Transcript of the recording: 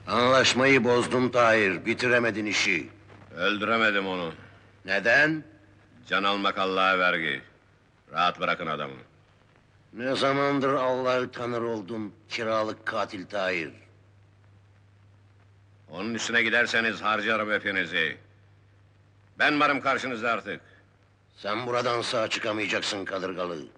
Anlaşmayı bozdun Tahir, bitiremedin işi. Öldüremedim onu. Neden? Can almak Allah'a vergi. Rahat bırakın adamı. Ne zamandır Allah'ı tanır oldun, kiralık katil Tahir? Onun üstüne giderseniz harcarım hepinizi. Ben varım karşınızda artık. Sen buradan sağ çıkamayacaksın kadırgalı.